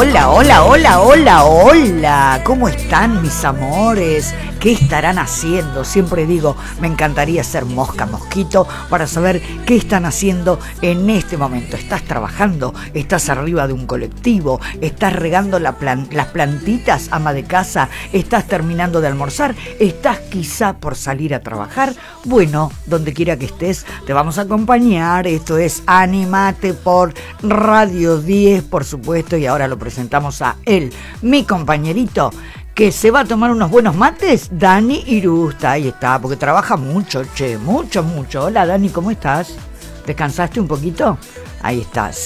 hola, hola, hola, hola, hola. ¿Cómo están mis amores? ¿Qué estarán haciendo? Siempre digo, me encantaría ser mosca, mosquito, para saber qué están haciendo en este momento. ¿Estás trabajando? ¿Estás arriba de un colectivo? ¿Estás regando las plantitas, ama de casa? ¿Estás terminando de almorzar? ¿Estás quizá por salir a trabajar? Bueno, donde quiera que estés, te vamos a acompañar. Esto es Animate por Radio 10, por supuesto, y ahora lo presentamos a él, mi compañerito, que se va a tomar unos buenos mates, Dani Irusta. Ahí está, porque trabaja mucho, che, mucho, mucho. Hola Dani, ¿cómo estás? ¿Descansaste un poquito? Ahí estás.